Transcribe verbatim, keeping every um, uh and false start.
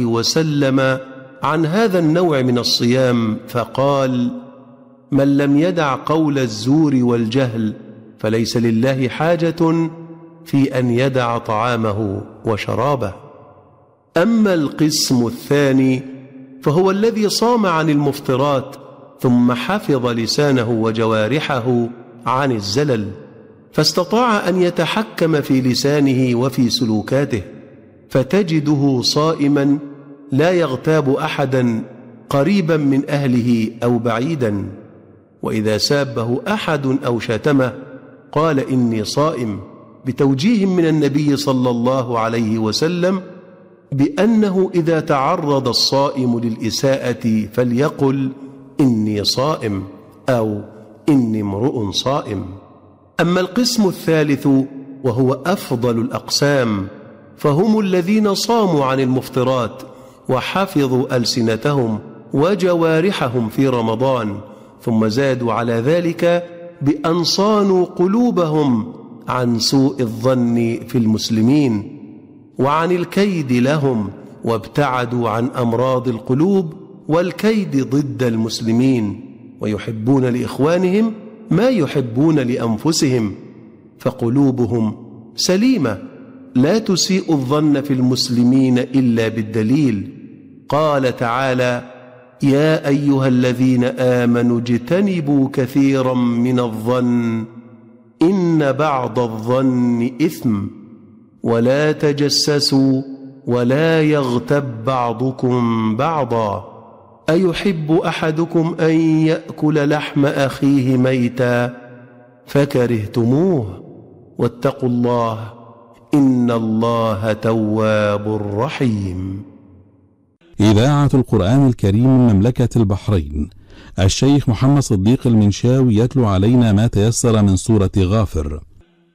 عليه وسلم عن هذا النوع من الصيام فقال: من لم يدع قول الزور والجهل فليس لله حاجة في أن يدع طعامه وشرابه. أما القسم الثاني فهو الذي صام عن المفطرات ثم حفظ لسانه وجوارحه عن الزلل، فاستطاع أن يتحكم في لسانه وفي سلوكاته، فتجده صائما لا يغتاب أحدا قريبا من أهله أو بعيدا، وإذا سابه أحد أو شتمه قال: إني صائم، بتوجيه من النبي صلى الله عليه وسلم بأنه إذا تعرض الصائم للإساءة فليقل: إني صائم أو إني امرؤ صائم. أما القسم الثالث وهو أفضل الأقسام فهم الذين صاموا عن المفطرات وحفظوا ألسنتهم وجوارحهم في رمضان، ثم زادوا على ذلك بأن صانوا قلوبهم عن سوء الظن في المسلمين وعن الكيد لهم، وابتعدوا عن أمراض القلوب والكيد ضد المسلمين، ويحبون لإخوانهم ما يحبون لأنفسهم، فقلوبهم سليمة لا تسيء الظن في المسلمين إلا بالدليل. قال تعالى: يا أيها الذين آمنوا اجتنبوا كثيرا من الظن إن بعض الظن إثم ولا تجسسوا ولا يغتب بعضكم بعضا أيحب أحدكم أن يأكل لحم أخيه ميتا فكرهتموه واتقوا الله إن الله تواب رحيم. إذاعة القرآن الكريم من مملكة البحرين، الشيخ محمد صديق المنشاوي يتلو علينا ما تيسر من سورة غافر.